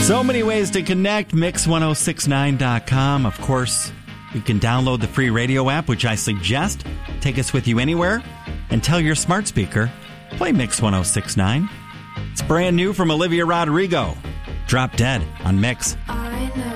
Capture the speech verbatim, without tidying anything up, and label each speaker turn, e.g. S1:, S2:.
S1: So many ways to connect. mix ten sixty-nine dot com. Of course, you can download the free radio app, which I suggest. Take us with you anywhere and tell your smart speaker, play Mix ten sixty-nine. It's brand new from Olivia Rodrigo. Drop Dead on Mix.